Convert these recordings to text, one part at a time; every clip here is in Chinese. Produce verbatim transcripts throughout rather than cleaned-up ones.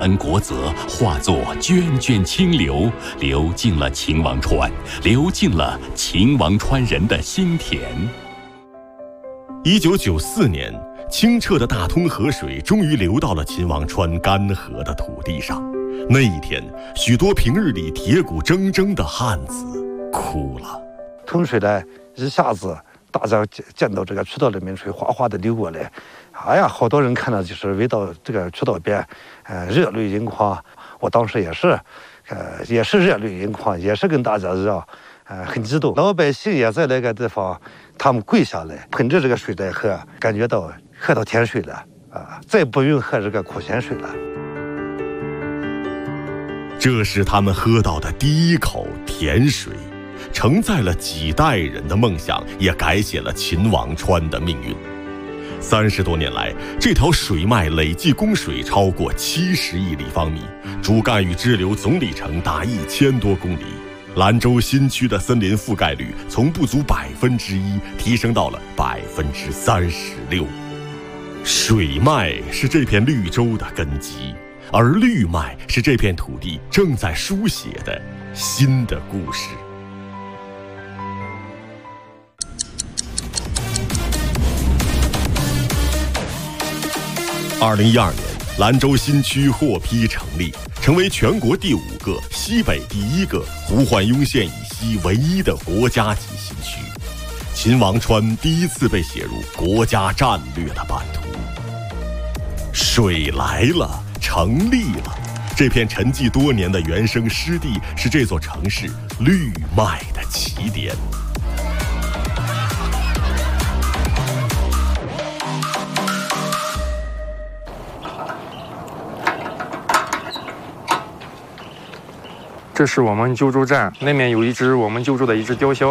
恩国泽化作涓涓清流，流进了秦王川，流进了秦王川人的心田。 一九九四年，清澈的大通河水终于流到了秦王川干涸的土地上。那一天，许多平日里铁骨铮铮的汉子哭了。 通水呢，一下子大家见到这个渠道里面水哗哗的流过来，哎呀，好多人看到就是围到这个渠道边，呃，热泪盈眶。我当时也是，呃，也是热泪盈眶，也是跟大家一样，呃，很激动。老百姓也在那个地方，他们跪下来，捧着这个水来喝，感觉到喝到甜水了啊，再不用喝这个苦咸水了。 这是他们喝到的第一口甜水，承载了几代人的梦想，也改写了秦王川的命运。三十多年来，这条水脉累计供水超过七十亿立方米，主干与支流总里程达一千多公里。兰州新区的森林覆盖率从不足百分之一提升到了百分之三十六。水脉是这片绿洲的根基，而绿脉是这片土地正在书写的新的故事。二零一二年，兰州新区获批成立，成为全国第五个、西北第一个、胡焕庸县以西唯一的国家级新区。秦王川第一次被写入国家战略的版图。水来了，成立了，这片沉寂多年的原生湿地是这座城市绿脉的起点。 这是我们救助站，那面有一只我们救助的一只雕鸮。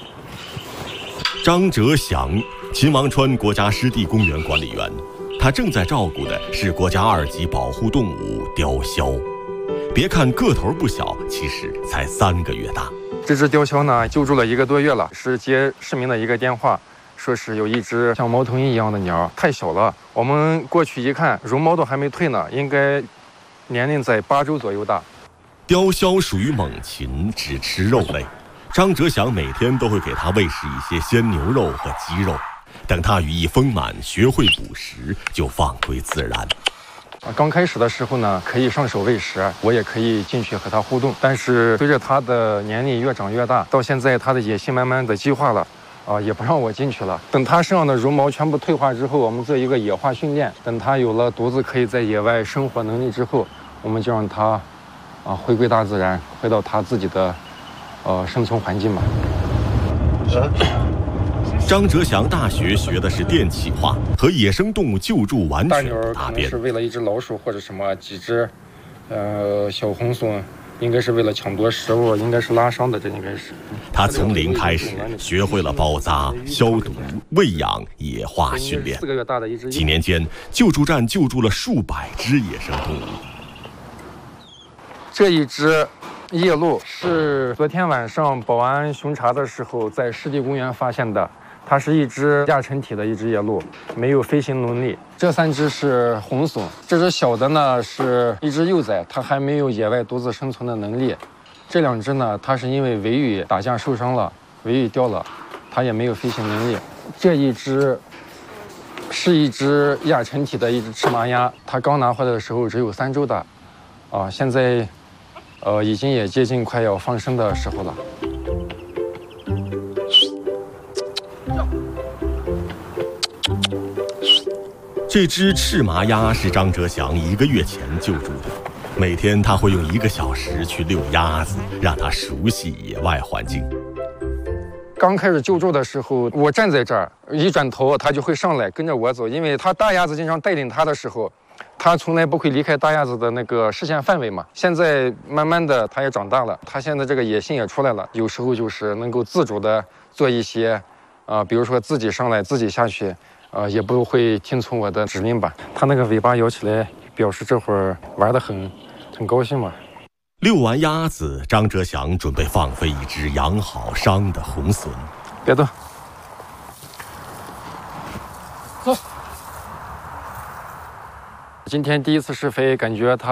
张哲祥，秦王川国家湿地公园管理员，他正在照顾的是国家二级保护动物雕鸮。别看个头不小，其实才三个月大。 这只雕鸮呢，救助了一个多月了，是接市民的一个电话，说是有一只像猫头鹰一样的鸟，太小了。我们过去一看，绒毛都还没退呢，应该年龄在八周左右大。 雕鸮属于猛禽，只吃肉类。张哲祥每天都会给它喂食一些鲜牛肉和鸡肉，等它羽翼丰满，学会捕食，就放归自然。 刚开始的时候呢，可以上手喂食，我也可以进去和它互动。但是随着它的年龄越长越大，到现在它的野性慢慢的激化了，啊，也不让我进去了。等它身上的绒毛全部退化之后，我们做一个野化训练。等它有了独自可以在野外生活能力之后，我们就让它啊，回归大自然，回到它自己的呃生存环境吧。 张哲祥大学学的是电气化，和野生动物救助完全不搭边。 是为了一只老鼠或者什么几只呃小红隼，应该是为了抢夺食物，应该是拉伤的，这应该是。 他从零开始学会了包扎、消毒、喂养、野化训练。 四个月大的一只。 几年间，救助站救助了数百只野生动物。 这一只夜鹭是昨天晚上保安巡查的时候在湿地公园发现的，它是一只亚成体的一只夜鹭，没有飞行能力。这三只是红隼，这只小的呢是一只幼崽，它还没有野外独自生存的能力。这两只呢，它是因为围羽打架受伤了，围羽掉了，它也没有飞行能力。这一只是一只亚成体的一只赤麻鸭，它刚拿回来的时候只有三周大，啊，现在。呃，已经也接近快要放生的时候了。 这只赤麻鸭是张哲祥一个月前救助的，每天他会用一个小时去遛鸭子，让它熟悉野外环境。 刚开始救助的时候，我站在这儿，一转头它就会上来跟着我走，因为它大鸭子经常带领它的时候。它从来不会离开大鸭子的那个视线范围嘛。现在慢慢的，它也长大了，它现在这个野性也出来了，有时候就是能够自主的做一些，啊、呃，比如说自己上来，自己下去，呃，也不会听从我的指令吧。它那个尾巴摇起来，表示这会儿玩得很，很高兴嘛。 遛完鸭子，张哲祥准备放飞一只养好伤的红隼。 别动。走。今天第一次试飞，感觉它